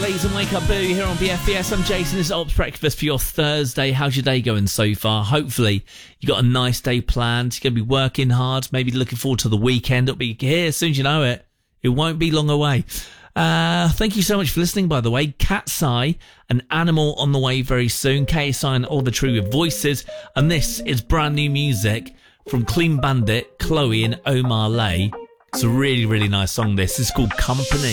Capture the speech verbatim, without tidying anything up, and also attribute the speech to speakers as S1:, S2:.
S1: ladies, and Wake Up Boo here on B F B S. I'm Jason. This is Ops Breakfast for your Thursday. How's your day going so far? Hopefully you got a nice day planned. You're going to be working hard, maybe looking forward to the weekend. It'll be here as soon as you know it. It won't be long away. Uh, thank you so much for listening, by the way. Cat's Eye, an animal on the way very soon. K S I and All the True with Voices. And this is brand new music from Clean Bandit, Chloe and Omar Lay. It's a really, really nice song, this. It's called Company.